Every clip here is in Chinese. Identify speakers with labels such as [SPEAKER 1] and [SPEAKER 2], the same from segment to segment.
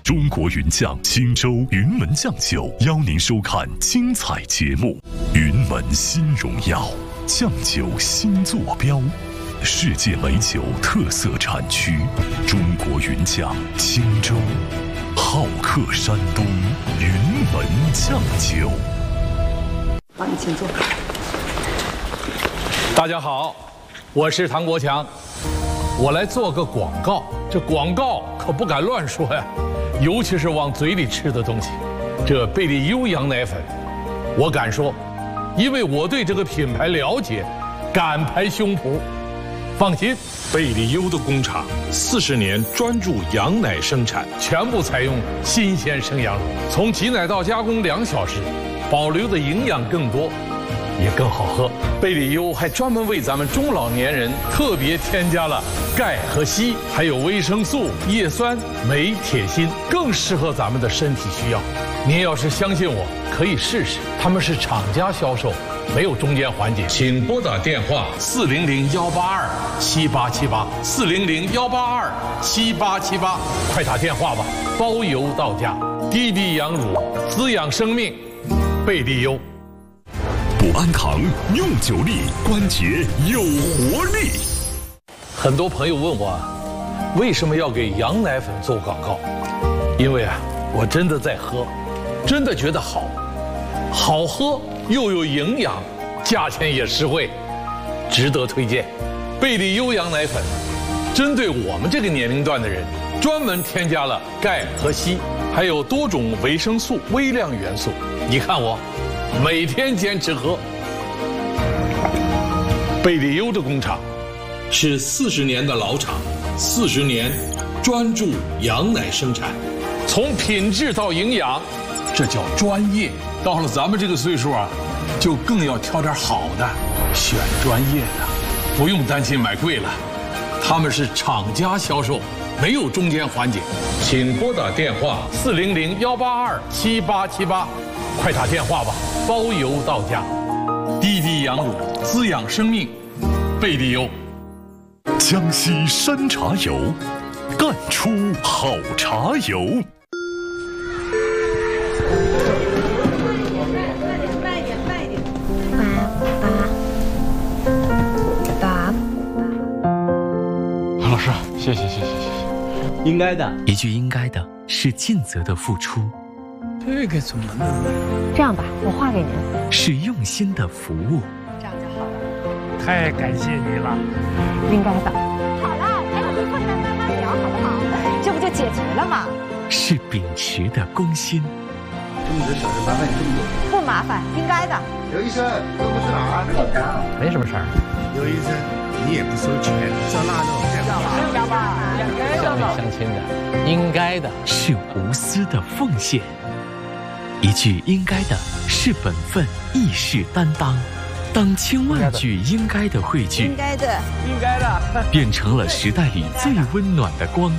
[SPEAKER 1] 中国云酱青州云门酱酒邀您收看精彩节目。云门新荣耀，酱酒新坐标，世界美酒特色产区，中国云酱青州，好客山东，云门酱酒。
[SPEAKER 2] 好，你请坐。
[SPEAKER 3] 大家好，我是唐国强，我来做个广告。这广告可不敢乱说呀，尤其是往嘴里吃的东西。这贝利优羊奶粉，我敢说，因为我对这个品牌了解，敢拍胸脯。放心，
[SPEAKER 4] 贝利优的工厂40年专注羊奶生产，
[SPEAKER 3] 全部采用新鲜生羊乳，从挤奶到加工2小时，保留的营养更多，也更好喝。贝利优还专门为咱们中老年人特别添加了钙和硒，还有维生素、叶酸、镁、铁、锌，更适合咱们的身体需要。您要是相信我，可以试试。他们是厂家销售，没有中间环节。请拨打电话400-182-7878，400-182-7878，快打电话吧，包邮到家。低低羊乳，滋养生命，贝利优。
[SPEAKER 1] 补安堂用久力，关节有活力。
[SPEAKER 3] 很多朋友问我，为什么要给羊奶粉做广告？因为我真的在喝，真的觉得好喝又有营养，价钱也实惠，值得推荐。贝利优羊奶粉针对我们这个年龄段的人，专门添加了钙和硒，还有多种维生素、微量元素。你看我每天坚持喝。贝利优的工厂
[SPEAKER 4] 是40年的老厂，40年专注羊奶生产，
[SPEAKER 3] 从品质到营养，这叫专业。到了咱们这个岁数就更要挑点好的，选专业的，不用担心买贵了。他们是厂家销售，没有中间环节。请拨打电话400-182-7878，快打电话吧，包邮到家。低低羊乳，滋养生命，贝利优。
[SPEAKER 1] 江西山茶油，干出好茶油。
[SPEAKER 3] 老师，谢谢。
[SPEAKER 5] 应该的，
[SPEAKER 6] 一句应该的是尽责的付出，
[SPEAKER 3] 这个怎么弄？
[SPEAKER 2] 这样吧，我画给您。
[SPEAKER 6] 是用心的服务。
[SPEAKER 2] 这样就好了。
[SPEAKER 3] 太感谢你了。
[SPEAKER 2] 应该的。好了，还有一会再慢慢聊，好不好？这不就解决了吗？
[SPEAKER 6] 是秉持的公心。
[SPEAKER 5] 这么多小事麻烦你这么多。
[SPEAKER 2] 不麻烦，应该的。
[SPEAKER 7] 刘医生，这不是哪儿？
[SPEAKER 3] 没什么事儿。
[SPEAKER 7] 刘医生，你也不收钱，照那种
[SPEAKER 2] 要吧？
[SPEAKER 3] 相亲相亲的，应该的。
[SPEAKER 6] 是无私的奉献。一句应该的是本分，亦是担当。当千万句应该的汇聚，
[SPEAKER 2] 应该的，
[SPEAKER 6] 变成了时代里最温暖的光。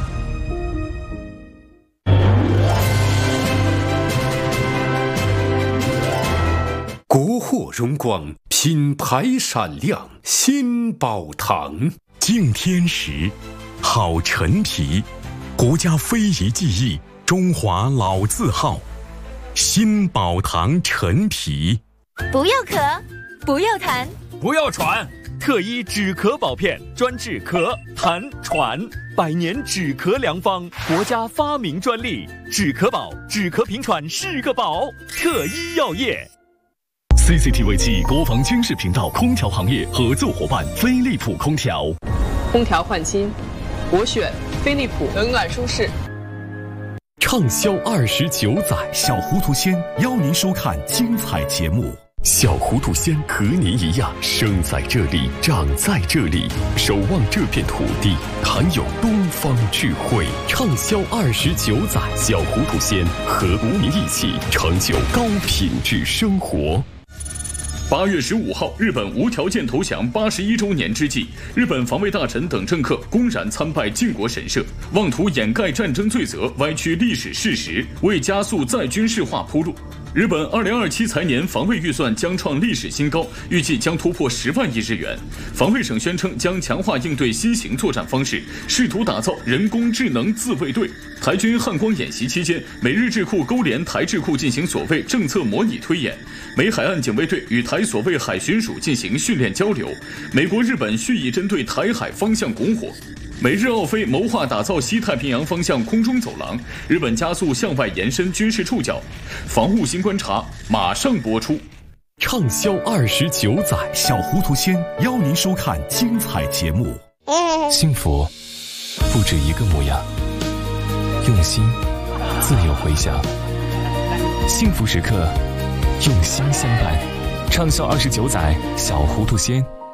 [SPEAKER 8] 国货荣光，品牌闪亮，新宝堂。
[SPEAKER 1] 敬天时，好陈皮，国家非遗技艺，中华老字号，新宝堂陈皮。
[SPEAKER 9] 不要咳，不要痰，
[SPEAKER 10] 不要喘，特医止咳宝片，专治咳、痰、喘，100年止咳良方，国家发明专利。止咳宝，止咳平喘是个宝。特医药业。
[SPEAKER 1] CCTV 暨国防军事频道空调行业合作伙伴飞利浦空调。
[SPEAKER 11] 空调换新，我选飞利浦，冷暖舒适。
[SPEAKER 1] 畅销29载，小糊涂仙邀您收看精彩节目。小糊涂仙和您一样，生在这里，长在这里，守望这片土地，含有东方智慧。畅销29载，小糊涂仙和您一起成就高品质生活。8月15号，日本无条件投降81周年之际，日本防卫大臣等政客公然参拜靖国神社，妄图掩盖战争罪责，歪曲历史事实，为加速再军事化铺路。
[SPEAKER 12] 日本2027财年防卫预算将创历史新高，预计将突破10万亿日元。防卫省宣称将强化应对新型作战方式，试图打造人工智能自卫队。台军汉光演习期间，美日智库勾连台智库进行所谓政策模拟推演，美海岸警卫队与台所谓海巡署进行训练交流。美国、日本蓄意针对台海方向拱火。美日澳菲谋划打造西太平洋方向空中走廊，日本加速向外延伸军事触角。防务新观察马上播出。
[SPEAKER 1] 畅销29载，小糊涂仙邀您收看精彩节目。
[SPEAKER 6] 幸福不止一个模样，用心自有回响。幸福时刻，用心相伴。畅销29载，小糊涂仙